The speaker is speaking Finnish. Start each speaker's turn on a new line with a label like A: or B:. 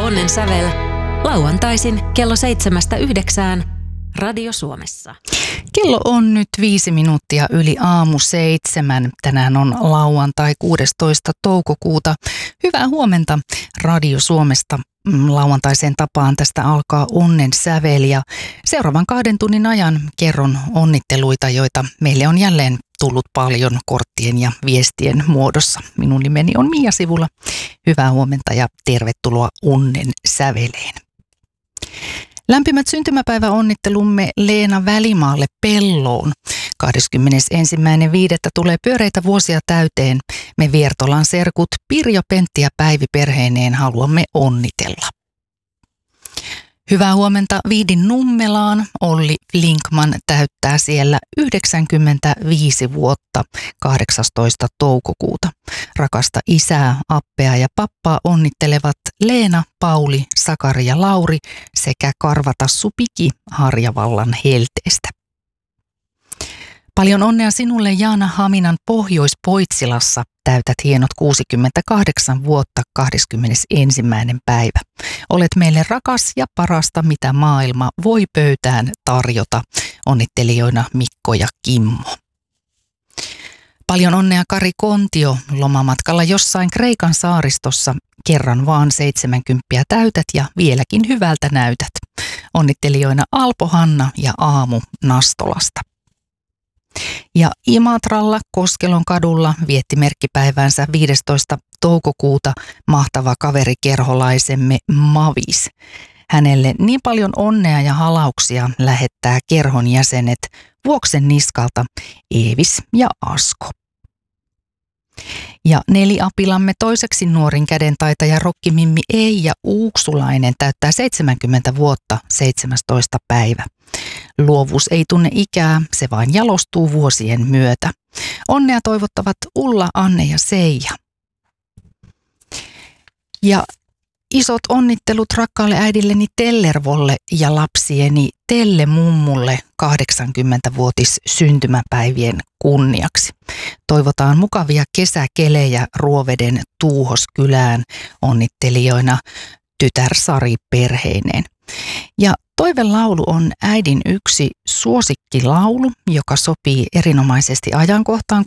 A: Onnen sävel lauantaisin kello 7-9 Radio Suomessa.
B: Kello on nyt 5 minuuttia yli aamu 7. Tänään on lauantai 16. toukokuuta. Hyvää huomenta Radio Suomesta. Lauantaiseen tapaan tästä alkaa Onnen sävel ja seuraavan 2 tunnin ajan kerron onnitteluita, joita meille on jälleen tullut paljon korttien ja viestien muodossa. Minun nimeni on Mia Sivula. Hyvää huomenta ja tervetuloa Onnen säveleen. Lämpimät syntymäpäiväonnittelumme Leena Välimaalle Pelloon. 21.5. tulee pyöreitä vuosia täyteen. Me Viertolan serkut Pirjo, Pentti ja Päivi perheineen haluamme onnitella. Hyvää huomenta Viidin Nummelaan. Olli Linkman täyttää siellä 95 vuotta 18. toukokuuta. Rakasta isää, appea ja pappaa onnittelevat Leena, Pauli, Sakari ja Lauri sekä Karvatassu Piki Harjavallan Helteestä. Paljon onnea sinulle Jaana Haminan Pohjois-Poitsilassa. Täytät hienot 68 vuotta 21. päivä. Olet meille rakas ja parasta, mitä maailma voi pöytään tarjota. Onnittelijoina Mikko ja Kimmo. Paljon onnea Kari Kontio lomamatkalla jossain Kreikan saaristossa. Kerran vaan 70 täytät ja vieläkin hyvältä näytät. Onnittelijoina Alpo, Hanna ja Aamu Nastolasta. Ja Imatralla Koskelon kadulla vietti merkkipäivänsä 15. toukokuuta mahtava kaverikerholaisemme Mavis. Hänelle niin paljon onnea ja halauksia lähettää kerhon jäsenet Vuoksen niskalta Eevis ja Asko. Ja Neliapilamme toiseksi nuorin kädentaitaja rokkimimmi Eija Uuksulainen täyttää 70 vuotta 17. päivä. Luovuus ei tunne ikää, se vain jalostuu vuosien myötä. Onnea toivottavat Ulla, Anne ja Seija. Ja isot onnittelut rakkaalle äidilleni Tellervolle ja lapsieni Telle mummulle 80-vuotis syntymäpäivien kunniaksi. Toivotaan mukavia kesäkelejä Ruoveden Tuuhoskylään onnittelijoina tytär Sari perheineen. Ja toivelaulu on äidin yksi suosikkilaulu, joka sopii erinomaisesti ajankohtaan,